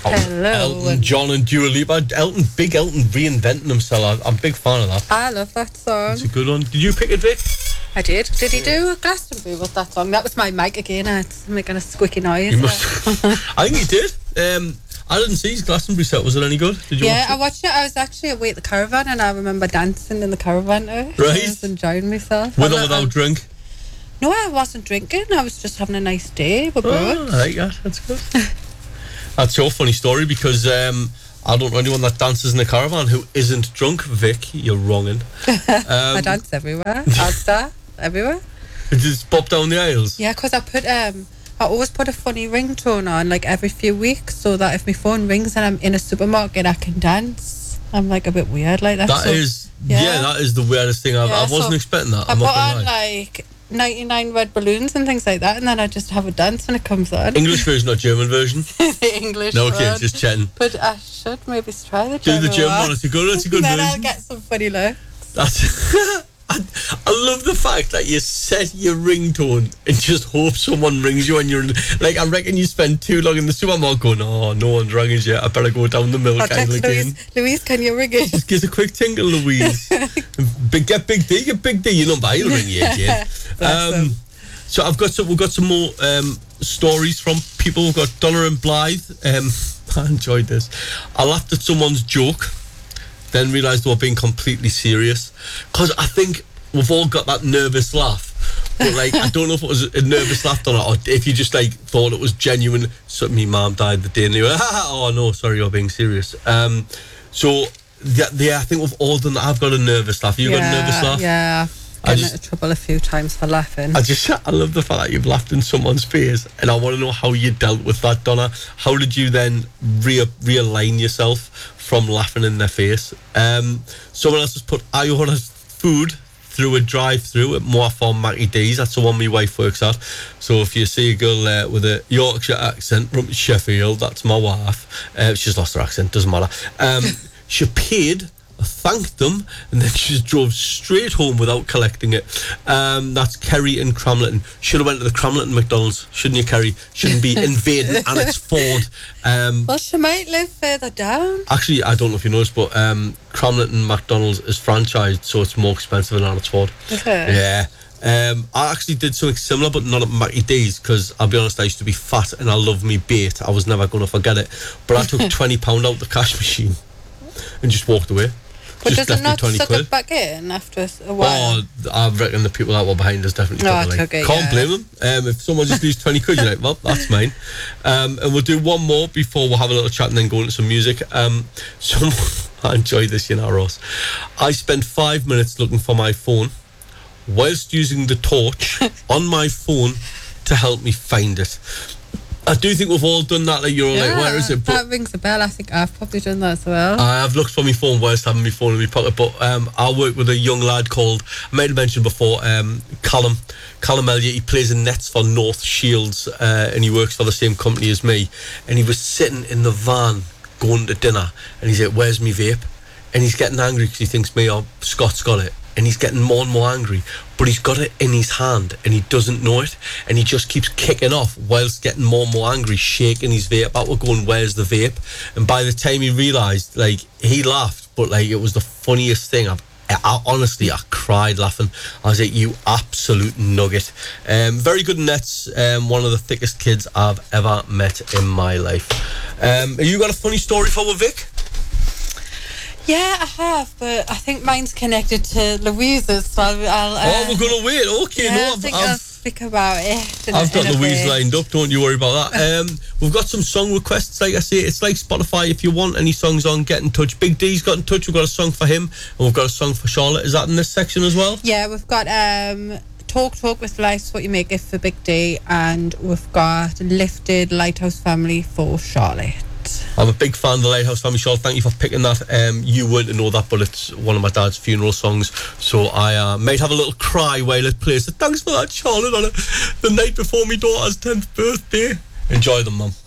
Hello. Elton John and Dua Lipa. Big Elton reinventing himself. I'm a big fan of that. I love that song. It's a good one. Did you pick it, Vic? I did. Did he do a Glastonbury with that song? That was my mic again. It's making a squeaky noise. You must. I think he did. I didn't see his Glastonbury set. Was it any good? Did you? Yeah, watch it? I watched it. I was actually away at the caravan, and I remember dancing in the caravan. Right. I was enjoying myself. With or without drink? No, I wasn't drinking. I was just having a nice day with both. I like that. That's good. That's your funny story because I don't know anyone that dances in a caravan who isn't drunk. Vic, you're wronging. I dance everywhere. Asda, everywhere. Just pop down the aisles. Yeah, because I always put a funny ringtone on like every few weeks so that if my phone rings and I'm in a supermarket, I can dance. I'm like a bit weird like that. That is the weirdest thing. I wasn't expecting that. I I'm put not gonna on lie. like 99 red balloons and things like that, and then I just have a dance when it comes on. English version or German version? The English No, one. okay, just chatting. But I should maybe try the Do German the German one. It's a good then version. I'll get some funny looks. That's. I love the fact that you set your ringtone and just hope someone rings you when you're like. I reckon you spend too long in the supermarket going, "Oh, no one's ringing yet. I better go down the milk aisle again." Louise, can you ring it? Just give us a quick tinkle, Louise. Get Big D. Your number. He'll ring you again. So we've got some more stories from people. We've got Donna and Blythe. I enjoyed this. I laughed at someone's joke, then realised they were being completely serious. Because I think we've all got that nervous laugh. But like, I don't know if it was a nervous laugh or not, or if you just like thought it was genuine. So my mum died the day and you went, oh no, sorry, you're being serious. So yeah, I think we've all done that. I've got a nervous laugh. You got a nervous laugh? Yeah. I've gotten into trouble a few times for laughing. I love the fact that you've laughed in someone's face, and I want to know how you dealt with that, Donna. How did you then realign yourself from laughing in their face? Someone else has put, I ordered food through a drive-through at Moor Farm Mackie D's. That's the one my wife works at. So if you see a girl there with a Yorkshire accent from Sheffield, that's my wife. She's lost her accent, doesn't matter. She paid, thanked them, and then she just drove straight home without collecting it. That's Kerry in Cramlington. Should have went to the Cramlington McDonald's, shouldn't you, Kerry? Shouldn't be invading and it's Ford. Well, she might live further down. Actually, I don't know if you noticed, but Cramlington McDonald's is franchised, so it's more expensive than it's Ford. Okay. Yeah. I actually did something similar, but not at Mackie D's, because I'll be honest, I used to be fat and I love me bait. I was never going to forget it. But I took £20 out the cash machine and just walked away. But just does it not suck £20. it back in after a while? Oh, I reckon the people that were behind us definitely took it. Can't blame them. If someone just leaves 20 quid, you're like, well, that's mine. And we'll do one more before we'll have a little chat and then go into some music. I enjoyed this, you know, Ross. I spent 5 minutes looking for my phone whilst using the torch on my phone to help me find it. I do think we've all done that. Like, you're all like, where is it? But that rings a bell. I think I've probably done that as well. I've looked for my phone whilst having my phone in my pocket. But I work with a young lad called, I might have mentioned before, Callum Elliott. He plays in nets for North Shields, and he works for the same company as me. And he was sitting in the van going to dinner, and he's like, where's me vape? And he's getting angry because he thinks me or Scott's got it. And he's getting more and more angry, but he's got it in his hand and he doesn't know it, and he just keeps kicking off whilst getting more and more angry, shaking his vape out, going, where's the vape? And by the time he realised, like, he laughed, but like, it was the funniest thing. I honestly, I cried laughing. I was like, you absolute nugget. Very good nets. One of the thickest kids I've ever met in my life. You got a funny story for Vic? Yeah, I have, but I think mine's connected to Louise's, so I'll we're going to wait. Okay, yeah, no, I think I'll speak about it. I've got Louise lined up, don't you worry about that. We've got some song requests, like I say. It's like Spotify. If you want any songs on, get in touch. Big D's got in touch. We've got a song for him, and we've got a song for Charlotte. Is that in this section as well? Yeah, we've got Talk with Life's What You Make It for Big D, and we've got Lifted Lighthouse Family for Charlotte. I'm a big fan of the Lighthouse Family, Charlotte. Thank you for picking that. You weren't to know that, but it's one of my dad's funeral songs, so I might have a little cry while it plays. So thanks for that, Charlotte, on the night before my daughter's 10th birthday. Enjoy them, Mum.